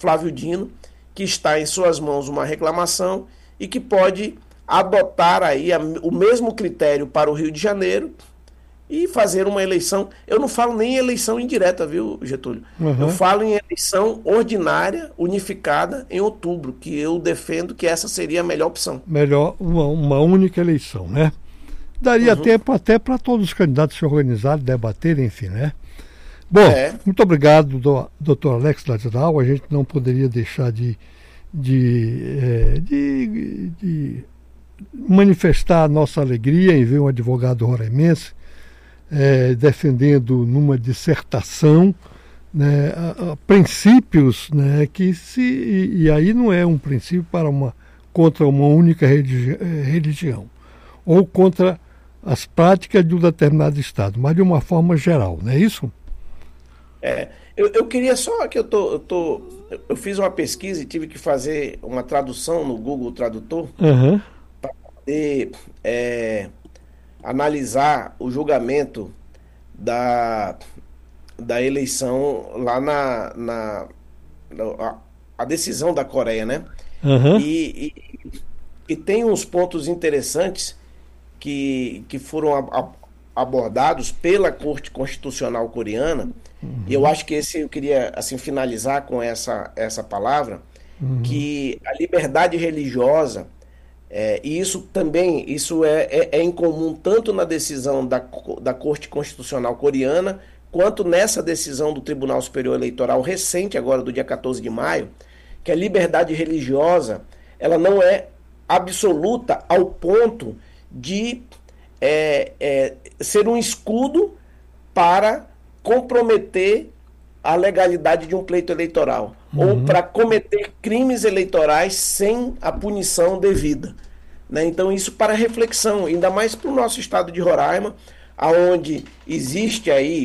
Flávio Dino, que está em suas mãos uma reclamação e que pode adotar aí o mesmo critério para o Rio de Janeiro e fazer uma eleição. Eu não falo nem em eleição indireta, viu, Getúlio? Eu falo em eleição ordinária, unificada, em outubro, que eu defendo que essa seria a melhor opção. Melhor uma única eleição, né? Daria tempo até para todos os candidatos se organizarem, debaterem, enfim, né? Bom, muito obrigado, doutor Alex Ladislau. A gente não poderia deixar de manifestar a nossa alegria em ver um advogado roraimense defendendo numa dissertação, né, princípios, né, e aí não é um princípio contra uma única religião ou contra as práticas de um determinado Estado, mas de uma forma geral, não é isso? Eu queria só que eu fiz uma pesquisa e tive que fazer uma tradução no Google Tradutor para poder analisar o julgamento da eleição lá a decisão da Coreia, né? E tem uns pontos interessantes que foram abordados pela Corte Constitucional Coreana, e eu acho que eu queria assim finalizar com essa palavra, que a liberdade religiosa, e isso é em comum tanto na decisão da Corte Constitucional Coreana, quanto nessa decisão do Tribunal Superior Eleitoral recente, agora do dia 14 de maio, que a liberdade religiosa ela não é absoluta ao ponto de ser um escudo para comprometer a legalidade de um pleito eleitoral ou para cometer crimes eleitorais sem a punição devida, né? Então isso para reflexão, ainda mais para o nosso estado de Roraima, onde existe aí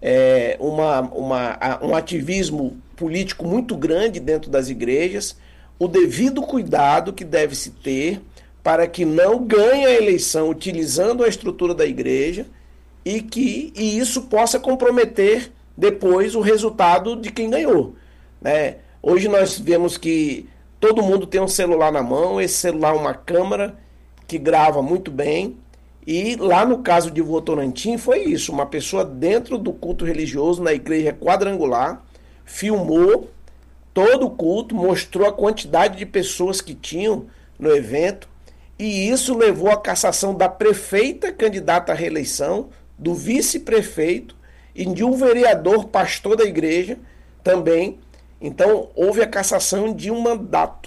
um ativismo político muito grande dentro das igrejas, o devido cuidado que deve se ter para que não ganhe a eleição utilizando a estrutura da igreja e isso possa comprometer depois o resultado de quem ganhou, né? Hoje nós vemos que todo mundo tem um celular na mão, esse celular é uma câmera que grava muito bem, e lá no caso de Votorantim foi isso, uma pessoa dentro do culto religioso na igreja quadrangular filmou todo o culto, mostrou a quantidade de pessoas que tinham no evento, e isso levou à cassação da prefeita candidata à reeleição, do vice-prefeito e de um vereador pastor da igreja também. Então houve a cassação de um mandato,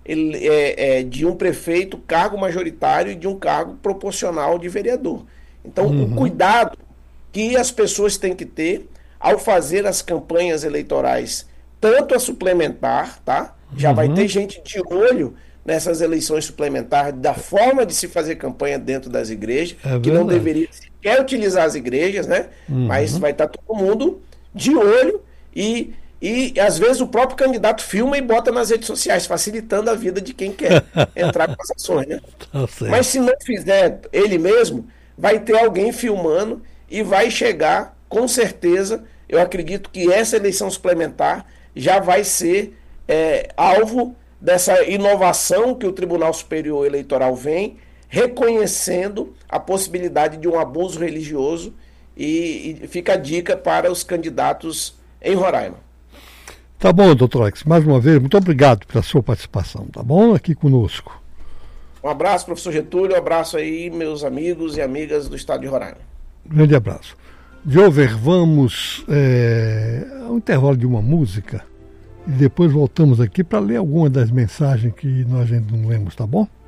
de um prefeito, cargo majoritário, e de um cargo proporcional de vereador. Então o cuidado que as pessoas têm que ter ao fazer as campanhas eleitorais, tanto a suplementar, tá? Já vai ter gente de olho nessas eleições suplementares, da forma de se fazer campanha dentro das igrejas, que não deveria sequer utilizar as igrejas, né? Mas vai estar todo mundo de olho e às vezes o próprio candidato filma e bota nas redes sociais, facilitando a vida de quem quer entrar com as ações, né? Mas se não fizer ele mesmo, vai ter alguém filmando e vai chegar, com certeza, eu acredito que essa eleição suplementar já vai ser alvo dessa inovação que o Tribunal Superior Eleitoral vem, reconhecendo a possibilidade de um abuso religioso, e fica a dica para os candidatos em Roraima. Tá bom, doutor Alex, mais uma vez, muito obrigado pela sua participação, tá bom? Aqui conosco. Um abraço, professor Getúlio, um abraço aí, meus amigos e amigas do estado de Roraima. Grande abraço. Jover, vamos ao intervalo de uma música e depois voltamos aqui para ler alguma das mensagens que nós ainda não lemos, tá bom?